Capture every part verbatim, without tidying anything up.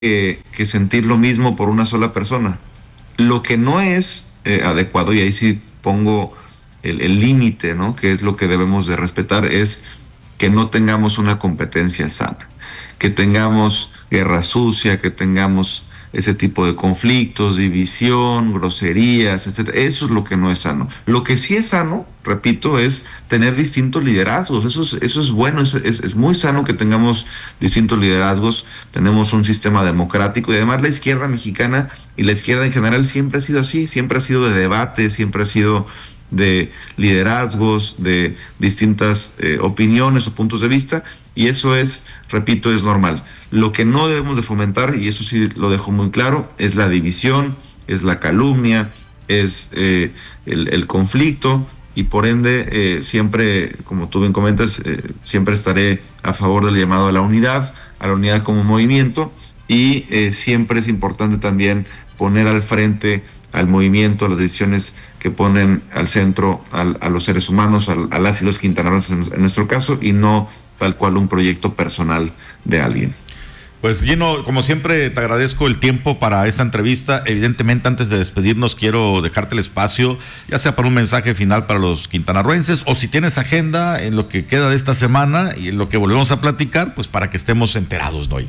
que, que sentir lo mismo por una sola persona. Lo que no es eh, adecuado, y ahí sí pongo el límite, ¿no?, que es lo que debemos de respetar, es que no tengamos una competencia sana, que tengamos guerra sucia, que tengamos ese tipo de conflictos, división, groserías, etcétera. Eso es lo que no es sano. Lo que sí es sano, repito, es tener distintos liderazgos. Eso es, eso es bueno, es, es, es muy sano que tengamos distintos liderazgos. Tenemos un sistema democrático y además la izquierda mexicana y la izquierda en general siempre ha sido así, siempre ha sido de debate, siempre ha sido de liderazgos, de distintas eh, opiniones o puntos de vista, y eso es, repito, es normal. Lo que no debemos de fomentar, y eso sí lo dejo muy claro, es la división, es la calumnia, es eh, el, el conflicto, y por ende eh, siempre, como tú bien comentas, eh, siempre estaré a favor del llamado a la unidad, a la unidad como movimiento, y eh, siempre es importante también poner al frente al movimiento, a las decisiones que ponen al centro al, a los seres humanos, a, a las y los quintanarroenses en, en nuestro caso, y no tal cual un proyecto personal de alguien. Pues Gino, como siempre te agradezco el tiempo para esta entrevista. Evidentemente, antes de despedirnos quiero dejarte el espacio, ya sea para un mensaje final para los quintanarroenses, o si tienes agenda en lo que queda de esta semana y en lo que volvemos a platicar, pues para que estemos enterados, ¿no?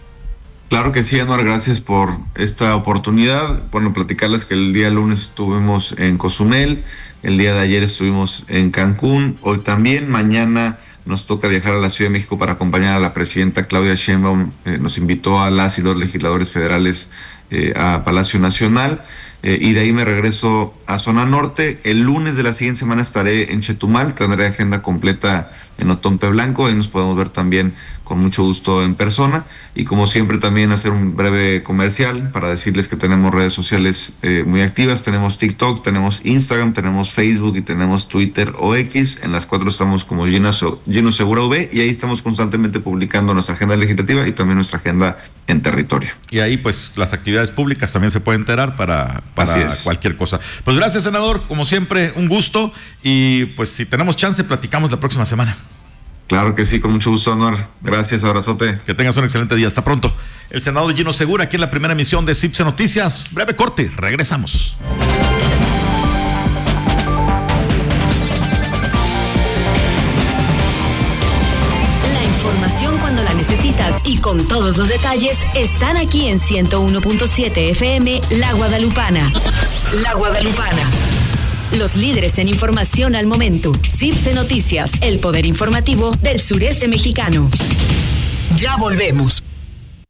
Claro que sí, Anuar, gracias por esta oportunidad. Bueno, platicarles que el día lunes estuvimos en Cozumel, el día de ayer estuvimos en Cancún, hoy también, mañana nos toca viajar a la Ciudad de México para acompañar a la presidenta Claudia Sheinbaum. Eh, nos invitó a las y los legisladores federales eh, a Palacio Nacional, eh, y de ahí me regreso a Zona Norte. El lunes de la siguiente semana estaré en Chetumal, tendré agenda completa en Otompe Blanco, ahí nos podemos ver también con mucho gusto en persona, y como siempre también hacer un breve comercial para decirles que tenemos redes sociales eh, muy activas. Tenemos TikTok, tenemos Instagram, tenemos Facebook y tenemos Twitter o X. En las cuatro estamos como Gino, Gino Segura V, y ahí estamos constantemente publicando nuestra agenda legislativa y también nuestra agenda en territorio. Y ahí pues las actividades públicas también se pueden enterar para, para cualquier cosa. Pues gracias, senador, como siempre un gusto, y pues si tenemos chance platicamos la próxima semana. Claro que sí, con mucho gusto, Anuar. Gracias, abrazote. Que tengas un excelente día. Hasta pronto. El senador Gino Segura, aquí en la primera emisión de CIPSE Noticias. Breve corte, regresamos. La información cuando la necesitas y con todos los detalles están aquí en ciento uno punto siete F M La Guadalupana. La Guadalupana. Los líderes en información al momento. CIPSE Noticias, el poder informativo del sureste mexicano. Ya volvemos.